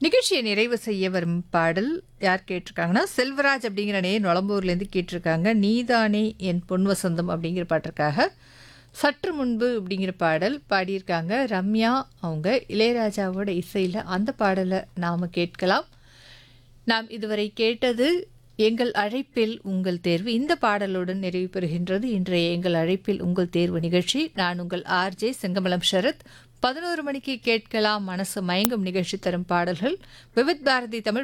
நிகழ்ச்சியை நிறைவு செய்ய வரும் பாடல் யார் கேட்டிருக்காங்கன்னா, செல்வராஜ் அப்படிங்கிற நேயர் நொளம்பூர்லேருந்து கேட்டிருக்காங்க. நீதானே என் பொன் வசந்தம் அப்படிங்கிற பாட்டிற்காக சற்று முன்பு அப்படிங்கிற பாடல் பாடியிருக்காங்க ரம்யா. அவங்க இளையராஜாவோட இசையில் அந்த பாடலை நாம் கேட்கலாம். நாம் இதுவரை கேட்டது எங்கள் அழைப்பில் உங்கள் தேர்வு. இந்த பாடலுடன் நிறைவு பெறுகின்றது இன்றைய எங்கள் அழைப்பில் உங்கள் தேர்வு நிகழ்ச்சி. நான் உங்கள் ஆர்ஜே செங்கமலம் ஷரத். 11 மணிக்கு கேட்கலாம் மனசு மயங்கும் நிகழ்ச்சி தரும் பாடல்கள். விவித் பாரதி தமிழ்